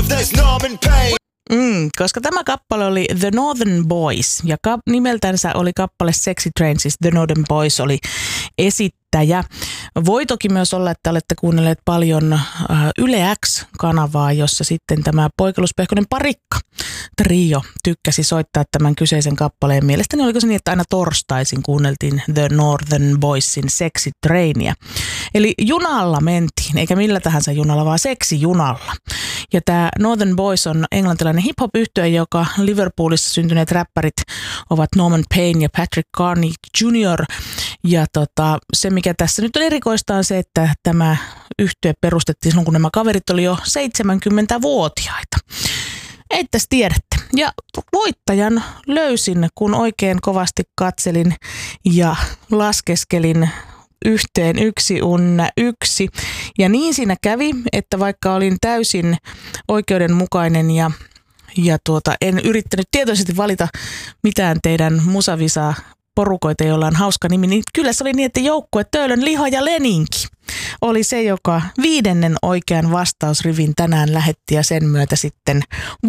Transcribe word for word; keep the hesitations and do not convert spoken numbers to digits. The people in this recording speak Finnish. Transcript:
there's Norman Payne. Mm, koska tämä kappale oli The Northern Boys ja ka- nimeltänsä oli kappale Sexy Train, siis The Northern Boys oli esittäjä. Voi toki myös olla, että olette kuunnelleet paljon äh, Yle X-kanavaa, jossa sitten tämä Poikiluspehkonen parikka trio tykkäsi soittaa tämän kyseisen kappaleen. Mielestäni oliko se niin, että aina torstaisin kuunneltiin The Northern Boysin Sexy Trainia. Eli junalla mentiin, eikä millä tahansa junalla, vaan seksijunalla. Ja tämä Northern Boys on englantilainen hip-hop-yhtye, joka Liverpoolissa syntyneet räppärit ovat Norman Payne ja Patrick Carney junior Ja tota, se, mikä tässä nyt on erikoista, on se, että tämä yhtye perustettiin silloin, kun nämä kaverit oli jo seitsemänkymmentävuotiaita. Eittäs tiedätte. Ja voittajan löysin, kun oikein kovasti katselin ja laskeskelin yhteen yksi unna yksi. Ja niin siinä kävi, että vaikka olin täysin oikeudenmukainen ja, ja tuota, en yrittänyt tietoisesti valita mitään teidän musavisaa porukoita, joilla on hauska nimi, niin kyllä se oli niin, että joukkue Töölön Liha ja Leninki oli se, joka viidennen oikean vastausrivin tänään lähetti ja sen myötä sitten